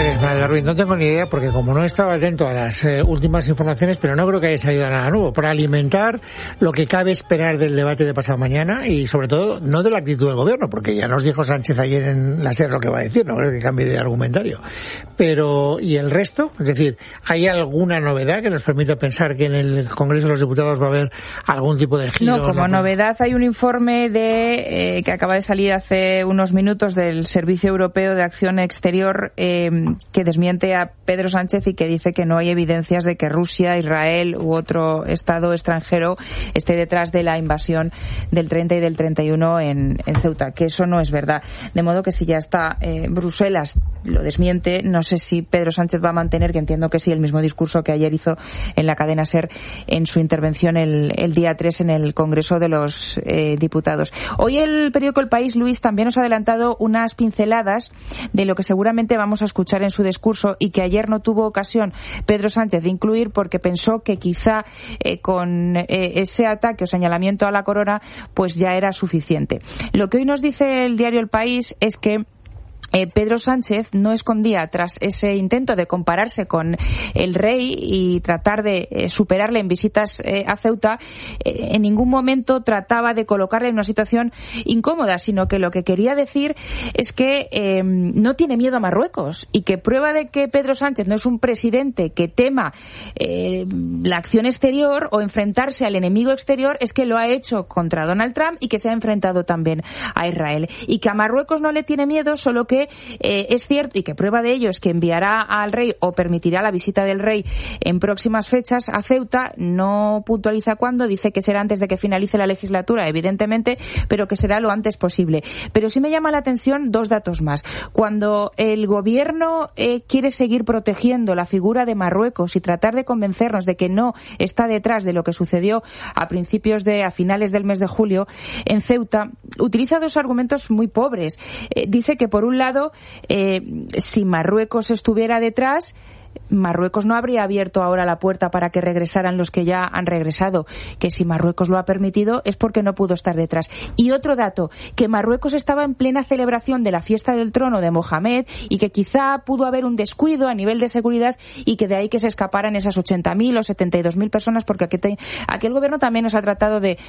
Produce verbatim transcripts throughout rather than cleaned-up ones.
Esmeralda Ruiz, no tengo ni idea porque como no estaba atento a las eh, últimas informaciones, pero no creo que haya salido nada nuevo para alimentar lo que cabe esperar del debate de pasado mañana y sobre todo no de la actitud del gobierno, porque ya nos dijo Sánchez ayer en la SER lo que va a decir, no creo que cambie de argumentario. Pero, ¿y el resto? Es decir, ¿hay alguna novedad que nos permita pensar que en el Congreso de los Diputados va a haber algún tipo de giro? No, como no, novedad hay un informe de eh, que acaba de salir hace unos minutos del Servicio Europeo de Acción Exterior eh, que desmiente a Pedro Sánchez y que dice que no hay evidencias de que Rusia, Israel u otro Estado extranjero esté detrás de la invasión del treinta y del treinta y uno en, en Ceuta, que eso no es verdad. De modo que si ya está eh, Bruselas lo desmiente, no sé si Pedro Sánchez va a mantener, que entiendo que sí, el mismo discurso que ayer hizo en la cadena SER en su intervención el, el día tres en el Congreso de los eh, Diputados. Hoy el periódico El País, Luis, también nos ha adelantado unas pinceladas de lo que seguramente vamos a escuchar en su discurso y que ayer no tuvo ocasión Pedro Sánchez de incluir porque pensó que quizá eh, con eh, ese ataque o señalamiento a la corona pues ya era suficiente. Lo que hoy nos dice el diario El País es que Eh, Pedro Sánchez no escondía tras ese intento de compararse con el rey y tratar de eh, superarle en visitas eh, a Ceuta, eh, en ningún momento trataba de colocarle en una situación incómoda, sino que lo que quería decir es que eh, no tiene miedo a Marruecos y que prueba de que Pedro Sánchez no es un presidente que tema eh, la acción exterior o enfrentarse al enemigo exterior es que lo ha hecho contra Donald Trump y que se ha enfrentado también a Israel y que a Marruecos no le tiene miedo, solo que Eh, es cierto y que prueba de ello es que enviará al rey o permitirá la visita del rey en próximas fechas a Ceuta, no puntualiza cuándo, dice que será antes de que finalice la legislatura, evidentemente, pero que será lo antes posible. Pero sí me llama la atención dos datos más. Cuando el gobierno eh, quiere seguir protegiendo la figura de Marruecos y tratar de convencernos de que no está detrás de lo que sucedió a principios de, a finales del mes de julio en Ceuta, utiliza dos argumentos muy pobres. Eh, dice que por un lado Eh, si Marruecos estuviera detrás, Marruecos no habría abierto ahora la puerta para que regresaran los que ya han regresado, que si Marruecos lo ha permitido es porque no pudo estar detrás. Y otro dato, que Marruecos estaba en plena celebración de la fiesta del trono de Mohamed y que quizá pudo haber un descuido a nivel de seguridad y que de ahí que se escaparan esas ochenta mil o setenta y dos mil personas, porque aquí, te, aquí el gobierno también nos ha tratado de,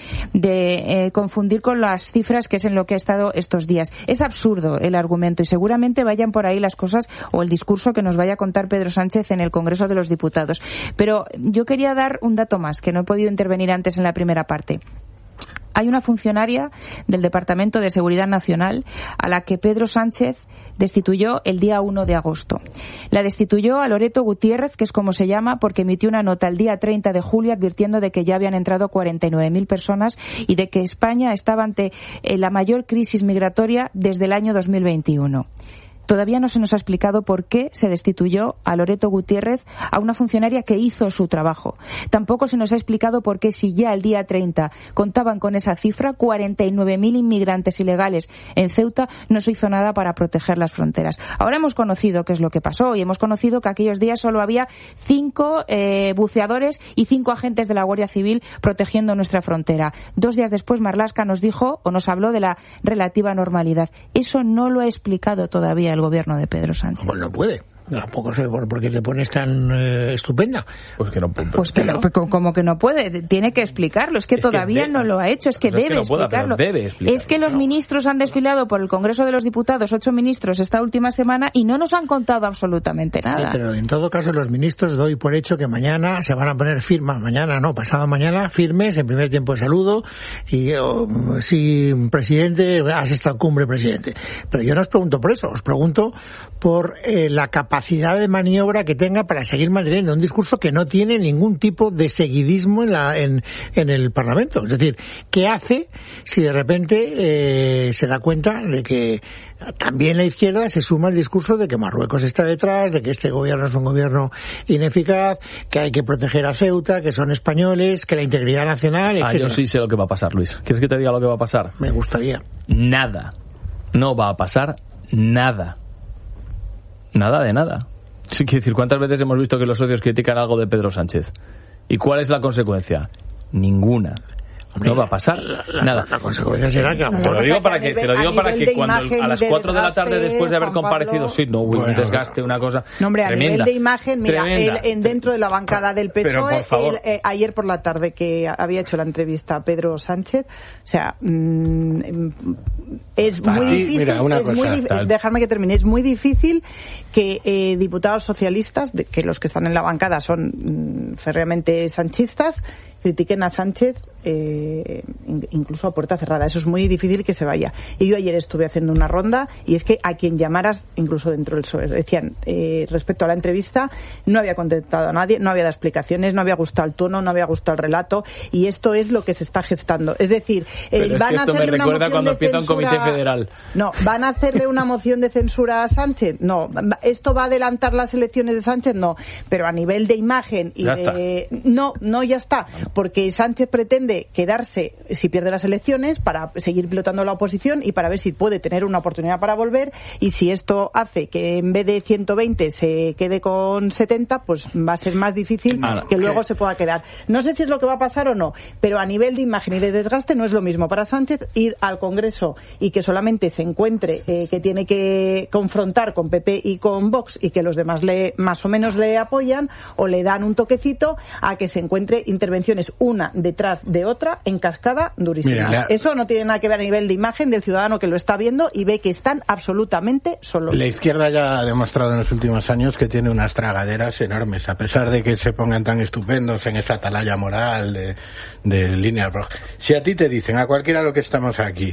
de eh, confundir con las cifras, que es en lo que ha estado estos días. Es absurdo el argumento y seguramente vayan por ahí las cosas o el discurso que nos vaya a contar Pedro Sánchez en el Congreso de los Diputados. Pero yo quería dar un dato más, que no he podido intervenir antes en la primera parte. Hay una funcionaria del Departamento de Seguridad Nacional a la que Pedro Sánchez destituyó el día uno de agosto. La destituyó a Loreto Gutiérrez, que es como se llama, porque emitió una nota el día treinta de julio advirtiendo de que ya habían entrado cuarenta y nueve mil personas y de que España estaba ante eh, la mayor crisis migratoria desde el año dos mil veintiuno. Todavía no se nos ha explicado por qué se destituyó a Loreto Gutiérrez, a una funcionaria que hizo su trabajo. Tampoco se nos ha explicado por qué, si ya el día treinta contaban con esa cifra, cuarenta y nueve mil inmigrantes ilegales en Ceuta, no se hizo nada para proteger las fronteras. Ahora hemos conocido qué es lo que pasó y hemos conocido que aquellos días solo había cinco eh, buceadores y cinco agentes de la Guardia Civil protegiendo nuestra frontera. Dos días después, Marlaska nos dijo o nos habló de la relativa normalidad. Eso no lo ha explicado todavía el el gobierno de Pedro Sánchez. Pues no puede. Tampoco sé por qué te pones tan eh, estupenda. Pues que no puede. Pues que no, como que no puede. Tiene que explicarlo. Es que es todavía que no lo ha hecho. Es que pues debe es que no pueda, explicarlo. Debe explicarlo. Es que los no. ministros han desfilado por el Congreso de los Diputados, ocho ministros esta última semana, y no nos han contado absolutamente nada. Sí, pero en todo caso los ministros doy por hecho que mañana se van a poner firmas. Mañana no, pasado mañana firmes, en primer tiempo de saludo. Y oh, sí, presidente, has estado cumbre, presidente. Pero yo no os pregunto por eso. Os pregunto por eh, la capacidad de maniobra que tenga para seguir manteniendo un discurso que no tiene ningún tipo de seguidismo en, la, en, en el Parlamento. Es decir, ¿qué hace si de repente eh, se da cuenta de que también la izquierda se suma al discurso de que Marruecos está detrás, de que este gobierno es un gobierno ineficaz, que hay que proteger a Ceuta, que son españoles, que la integridad nacional, etcétera? Ah, yo sí sé lo que va a pasar, Luis. ¿Quieres que te diga lo que va a pasar? Me gustaría. Nada. No va a pasar nada. Nada de nada. Sí, quiero decir, ¿cuántas veces hemos visto que los socios critican algo de Pedro Sánchez? ¿Y cuál es la consecuencia? Ninguna. No va a pasar la, la, nada. La consecuencia será que... Te lo digo para que, te lo digo para que cuando a las cuatro de la tarde después de haber Juan comparecido, Pablo, sí, no, bueno, un desgaste, una cosa no, hombre, a tremenda. nivel de imagen, mira, él, en, dentro de la bancada del P S O E, Pero, él, eh, ayer por la tarde que había hecho la entrevista a Pedro Sánchez, o sea, mmm, es muy ti, difícil, mira, una es cosa, muy, dejarme que termine, es muy difícil que eh, diputados socialistas, de, que los que están en la bancada son mmm, férreamente sanchistas, critiquen a Sánchez eh, incluso a puerta cerrada. Eso es muy difícil que se vaya. Y yo ayer estuve haciendo una ronda y es que a quien llamaras, incluso dentro del P S O E, decían eh, respecto a la entrevista, no había contestado a nadie, no había dado explicaciones, no había gustado el tono, no había gustado el relato, y esto es lo que se está gestando. Es decir, eh, Pero es van que esto a hacerle me recuerda una cuando moción de empieza un comité censura... federal. No, ¿van a hacerle una moción de censura a Sánchez? No. ¿Esto va a adelantar las elecciones de Sánchez? No. Pero a nivel de imagen y ya de... Está. No, no, ya está. Porque Sánchez pretende quedarse, si pierde las elecciones, para seguir pilotando la oposición y para ver si puede tener una oportunidad para volver, y si esto hace que en vez de ciento veinte se quede con setenta, pues va a ser más difícil Nada, que luego ¿qué? se pueda quedar. No sé si es lo que va a pasar o no, pero a nivel de imagen y de desgaste no es lo mismo para Sánchez ir al Congreso y que solamente se encuentre eh, que tiene que confrontar con P P y con Vox y que los demás le más o menos le apoyan o le dan un toquecito, a que se encuentre intervenciones una detrás de otra en cascada durísima. Mira, la... Eso no tiene nada que ver a nivel de imagen del ciudadano que lo está viendo y ve que están absolutamente solos. La izquierda ya ha demostrado en los últimos años que tiene unas tragaderas enormes, a pesar de que se pongan tan estupendos en esa atalaya moral de, de líneas rojas. Si a ti te dicen, a cualquiera lo que estamos aquí,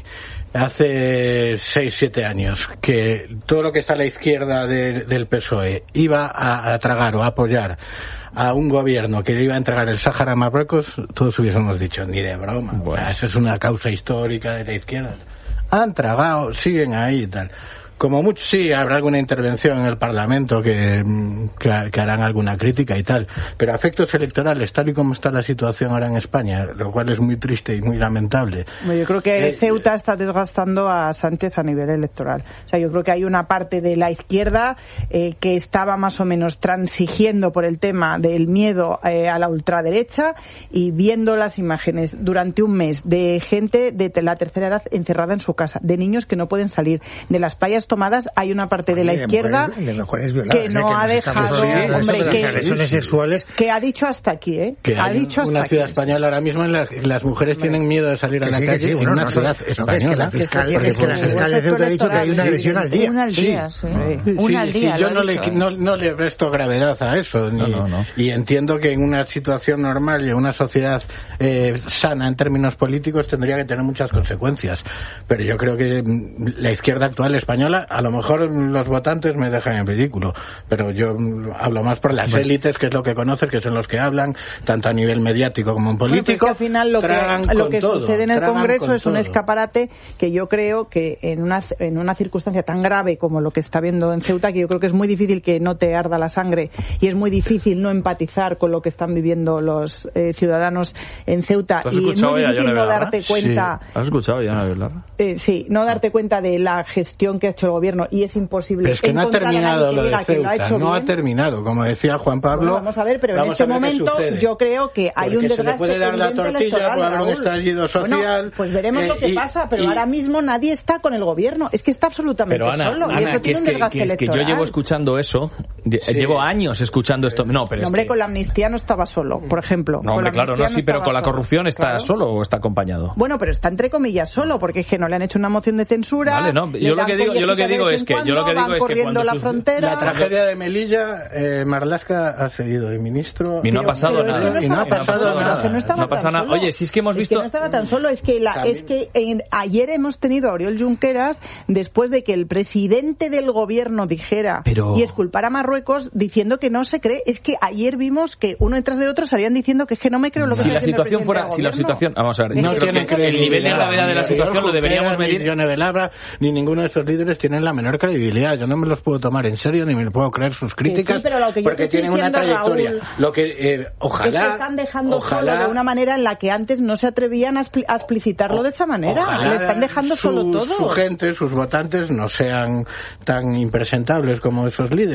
hace seis, siete años, que todo lo que está a la izquierda de, del P S O E iba a, a tragar o a apoyar a un gobierno que le iba a entregar el Sáhara a Marruecos, todos hubiésemos dicho, ni de broma. Bueno. O sea, eso es una causa histórica de la izquierda. Han tragado, siguen ahí y tal. Como mucho, sí, habrá alguna intervención en el Parlamento que, que, que harán alguna crítica y tal, pero a efectos electorales, tal y como está la situación ahora en España, lo cual es muy triste y muy lamentable. Bueno, yo creo que eh, Ceuta está desgastando a Sánchez a nivel electoral. O sea, yo creo que hay una parte de la izquierda eh, que estaba más o menos transigiendo por el tema del miedo eh, a la ultraderecha, y viendo las imágenes durante un mes de gente de la tercera edad encerrada en su casa, de niños que no pueden salir, de las playas tomadas, hay una parte de la izquierda de mujeres violadas, que no eh, que ha dejado, hombre, de que, las agresiones sexuales, que ha dicho hasta aquí, ¿eh? Que ha dicho hasta una aquí. ciudad española ahora mismo en la que las mujeres hombre, tienen miedo de salir a la sí, calle sí, bueno, en una no, ciudad no, española. Es que la fiscal, es que la fiscal de Ceuta ha dicho que hay una agresión al día. Una al día, sí. sí. sí. Una al día. Sí, yo no le, no, no le presto gravedad a eso. Ni, no, no, no. Y entiendo que en una situación normal y en una sociedad eh, sana en términos políticos tendría que tener muchas consecuencias. Pero yo creo que la izquierda actual española, a lo mejor los votantes me dejan en ridículo, pero yo hablo más por las bueno. élites, que es lo que conoces, que son los que hablan, tanto a nivel mediático como en político. Bueno, pues que al final lo que, lo que todo, sucede en el Congreso es todo. Un escaparate que yo creo que en una, en una circunstancia tan grave como lo que está viendo en Ceuta, que yo creo que es muy difícil que no te arda la sangre y es muy difícil no empatizar con lo que están viviendo los eh, ciudadanos en Ceuta, y es muy difícil no darte cuenta. Sí. ¿Has escuchado ya a Belarra? Eh, sí, no darte cuenta de la gestión que ha hecho el gobierno, y es imposible. Pero es que no ha terminado lo de Ceuta, lo no ha terminado, como decía Juan Pablo. Bueno, vamos a ver, pero en este momento yo creo que hay Porque un desgaste. Se le puede dar la tortilla, puede haber un estallido social. Bueno, pues veremos eh, lo que y, pasa, pero y, ahora mismo nadie está con el gobierno. Es que está absolutamente pero Ana, solo. Ana, y eso que tiene es un desgaste que, que, electoral. Es que yo llevo escuchando eso, sí. llevo años escuchando esto. No, pero no, es hombre, que... con la amnistía no estaba solo, por ejemplo. No, hombre, claro, no, sí, pero con la corrupción está claro. solo o está acompañado. Bueno, pero está entre comillas solo, porque es que no le han hecho una moción de censura. Vale, no, yo lo que digo, yo lo que digo es que yo lo que digo es que cuando la frontera. La tragedia de Melilla, eh, Marlaska ha seguido de ministro. Y no ha pasado nada. Y no ha pasado nada. No pasa nada. Oye, si es que hemos visto. Es que no estaba tan solo, es que la, es que en, ayer hemos tenido a Oriol Junqueras después de que el presidente del gobierno dijera pero... y exculpara a Marruecos diciendo que no se cree. Es que ayer vimos que uno detrás de otro salían diciendo que es que no me creo lo que si está la diciendo situación el fuera, si la situación, vamos a ver, no tiene que el nivel de gravedad de la situación lo deberíamos medir. Ni Yone Belarra ni ninguno de esos líderes tienen la menor credibilidad. Yo no me los puedo tomar en serio ni me puedo creer sus críticas, sí, sí, porque tienen una trayectoria. Raúl, lo que eh, ojalá es que están dejando ojalá, solo de una manera en la que antes no se atrevían a, expli a explicitarlo de esa manera. Ojalá le están dejando su, solo todo. Su gente, sus votantes no sean tan impresentables como esos líderes, pero a mí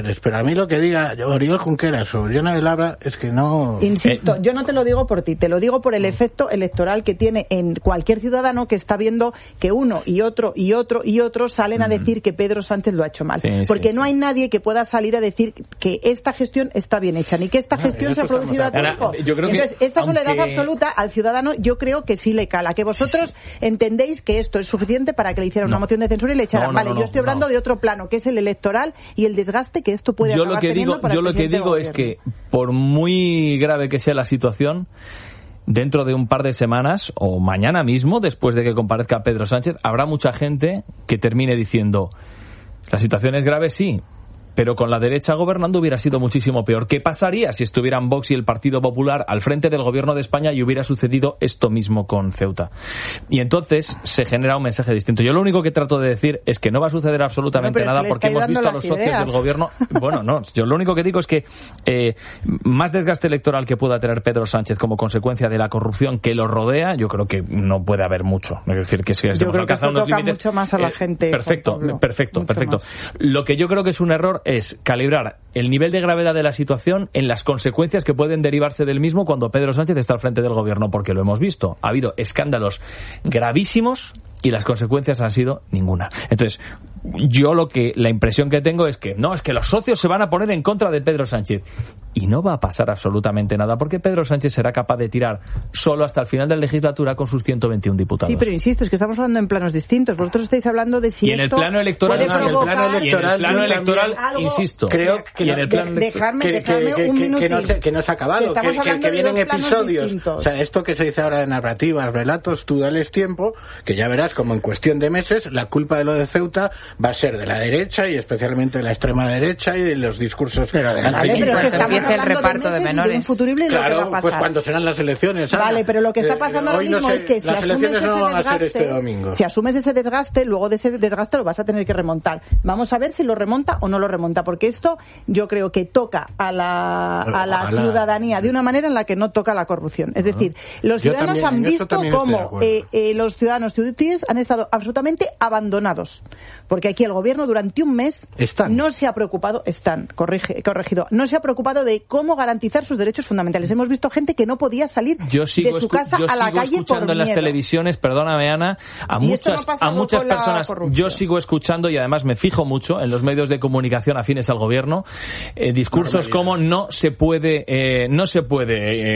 mí lo que diga Oriol Junqueras o Yone Belarra es que no... Insisto, eh, yo no te lo digo por ti, te lo digo por el efecto electoral que tiene en cualquier ciudadano que está viendo que uno y otro y otro y otro salen a decir que Pedro Sánchez lo ha hecho mal. Sí, porque sí, no sí. hay nadie que pueda salir a decir que esta gestión está bien hecha, ni que esta no, gestión se ha producido a tiempo. Ahora, yo creo Entonces, que, esta soledad aunque... absoluta al ciudadano yo creo que sí le cala. Que vosotros sí, sí. entendéis que esto es suficiente para que le hicieran no. una moción de censura y le echaran. No, no, vale, no, no, yo estoy hablando no. de otro plano, que es el electoral y el desgaste que esto puede yo acabar lo que teniendo digo, para Yo el lo que digo es que, por muy grave que sea la situación, dentro de un par de semanas o mañana mismo, después de que comparezca Pedro Sánchez, habrá mucha gente que termine diciendo: la situación es grave, sí, pero con la derecha gobernando hubiera sido muchísimo peor. ¿Qué pasaría si estuvieran Vox y el Partido Popular al frente del gobierno de España y hubiera sucedido esto mismo con Ceuta? Y entonces se genera un mensaje distinto. Yo lo único que trato de decir es que no va a suceder absolutamente bueno, nada porque hemos visto a los socios ideas. del gobierno... Bueno, no, yo lo único que digo es que eh, más desgaste electoral que pueda tener Pedro Sánchez como consecuencia de la corrupción que lo rodea, yo creo que no puede haber mucho. Es decir, que si yo hemos creo que alcanzado esto unos toca límites... mucho más a la eh, gente. Perfecto, perfecto, perfecto. Más. Lo que yo creo que es un error es calibrar el nivel de gravedad de la situación en las consecuencias que pueden derivarse del mismo cuando Pedro Sánchez está al frente del gobierno, porque lo hemos visto. Ha habido escándalos gravísimos y las consecuencias han sido ninguna. Entonces, yo lo que la impresión que tengo es que no, es que los socios se van a poner en contra de Pedro Sánchez. Y no va a pasar absolutamente nada, porque Pedro Sánchez será capaz de tirar solo hasta el final de la legislatura con sus ciento veintiún diputados. Sí, pero insisto, es que estamos hablando en planos distintos. Vosotros estáis hablando de si y en el esto plano electoral, puede no, provocar... en el plano electoral, y en el plano electoral algo, insisto, creo que y en el plano de, dejarme, que, dejarme que, un que, minutín. que, no se, que no se ha acabado, que, que, que, que vienen episodios. Distintos. O sea, esto que se dice ahora de narrativas, relatos, tú dales tiempo, que ya verás como en cuestión de meses la culpa de lo de Ceuta va a ser de la derecha y especialmente de la extrema derecha y de los discursos pero de vale, pero es que empieza el reparto de, de menores. Futurible claro, lo que va a pasar. Pues cuando serán las elecciones. Ana. Vale, pero lo que está pasando eh, ahora mismo no sé, es que si las asumes elecciones ese no van desgaste, a ser este domingo. Si asumes ese desgaste, luego de ese desgaste lo vas a tener que remontar. Vamos a ver si lo remonta o no lo remonta, porque esto yo creo que toca a la, a la ciudadanía de una manera en la que no toca la corrupción. Es decir, los yo ciudadanos también, han visto cómo eh, eh, los ciudadanos ciudadanos han estado absolutamente abandonados. Porque aquí el gobierno durante un mes están. no se ha preocupado, están, corrige, corregido, no se ha preocupado de cómo garantizar sus derechos fundamentales. Hemos visto gente que no podía salir yo sigo de su casa yo a la sigo calle escuchando por en las miedo. televisiones, perdóname Ana, a y muchas no a muchas personas, yo sigo escuchando y además me fijo mucho en los medios de comunicación afines al gobierno, eh, discursos como no se puede eh, no se puede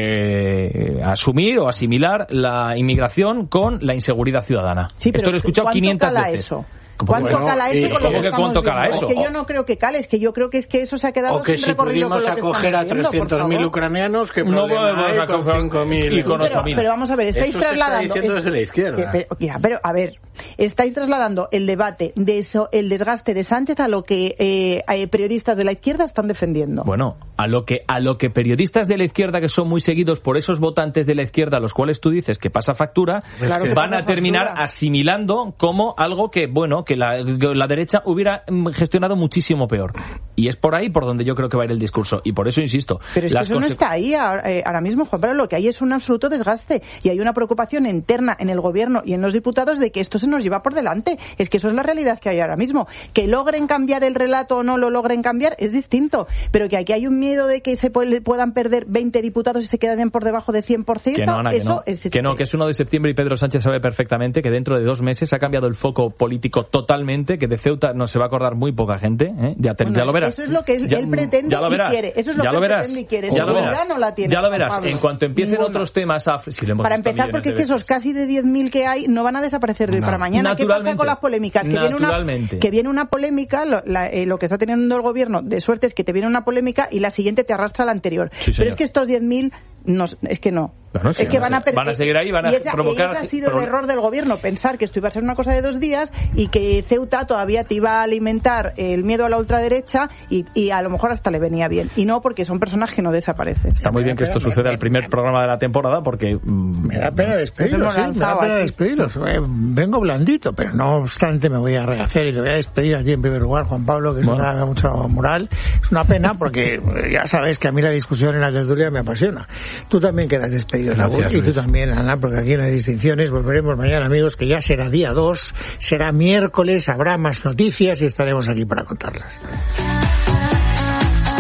eh, asumir o asimilar la inmigración con la inseguridad ciudadana. Sí, Esto lo he escuchado quinientas veces. Eso? ¿Cuánto bueno, cala eso con lo que, que cuánto cala eso? Es que yo no creo que cale, es que yo creo que es que eso se ha quedado o que sin si recorrido con lo que acoger a trescientos mil ucranianos, que no problema hay con cinco mil y con ocho mil. Pero, pero vamos a ver, estáis eso trasladando... Se está diciendo desde la izquierda. Que, pero, ya, pero, a ver, estáis trasladando el debate de eso, el desgaste de Sánchez a lo que eh, periodistas de la izquierda están defendiendo. Bueno, a lo que a lo que periodistas de la izquierda, que son muy seguidos por esos votantes de la izquierda a los cuales tú dices que pasa factura, claro que van pasa a terminar factura. asimilando como algo que, bueno, que la, la derecha hubiera gestionado muchísimo peor. Y es por ahí por donde yo creo que va a ir el discurso. Y por eso insisto. Pero es que eso no está ahí ahora, eh, ahora mismo, Juan Pablo. Lo que hay es un absoluto desgaste. Y hay una preocupación interna en el gobierno y en los diputados de que esto se nos lleva por delante. Es que eso es la realidad que hay ahora mismo. Que logren cambiar el relato o no lo logren cambiar es distinto. Pero que aquí hay un miedo de que se puedan perder veinte diputados y se queden por debajo de cien por ciento. Que no, Ana, que eso no. Es, que no, que es uno de septiembre y Pedro Sánchez sabe perfectamente que dentro de dos meses ha cambiado el foco político totalmente, que de Ceuta no se va a acordar muy poca gente, ¿eh? ya, te, bueno, ya lo verás. Eso es lo que él ya, pretende ya lo verás. y quiere. Eso es lo ya que lo él verás. pretende y quiere. Ya lo verás. No la tiene, ya lo verás. Pablo. En cuanto empiecen Ninguna. otros temas a... Si lo para empezar, porque es que esos casi de diez mil que hay no van a desaparecer de hoy no. para mañana. ¿Qué pasa con las polémicas? Que viene, una, que viene una polémica, lo, la, eh, lo que está teniendo el gobierno de suerte es que te viene una polémica y la siguiente te arrastra a la anterior. Sí, pero es que estos diez mil, no, es que no. Bueno, sí, es que van a, van a seguir ahí, van a y esa, provocar... Y ese ha sido el error del gobierno, pensar que esto iba a ser una cosa de dos días y que Ceuta todavía te iba a alimentar el miedo a la ultraderecha y, y a lo mejor hasta le venía bien. Y no, porque son personas que no desaparecen. Está muy bien que esto suceda al primer programa de la temporada porque... Mmm, me da pena despedirlos, ¿sí? Me da pena despedirlos. Eh, vengo blandito, pero no obstante me voy a rehacer y le voy a despedir aquí en primer lugar, Juan Pablo, que es bueno. una mucha moral. Es una pena porque ya sabes que a mí la discusión en la tertulia me apasiona. Tú también quedas despedido, Raúl, y tú también, Ana, porque aquí no hay distinciones. Volveremos mañana, amigos, que ya será día dos, será miércoles, habrá más noticias y estaremos aquí para contarlas.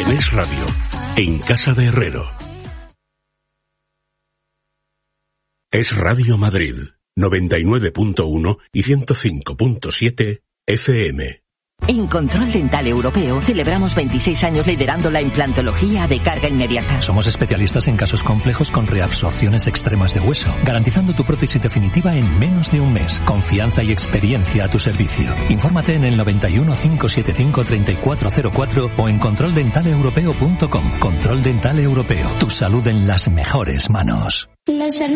En Es Radio, en Casa de Herrero. Es Radio Madrid, noventa y nueve punto uno y ciento cinco punto siete F M. En Control Dental Europeo celebramos veintiséis años liderando la implantología de carga inmediata. Somos especialistas en casos complejos con reabsorciones extremas de hueso, garantizando tu prótesis definitiva en menos de un mes. Confianza y experiencia a tu servicio. Infórmate en el noventa y uno, cinco setenta y cinco, treinta y cuatro cero cuatro o en control dental europeo punto com. Control Dental Europeo. Tu salud en las mejores manos. Los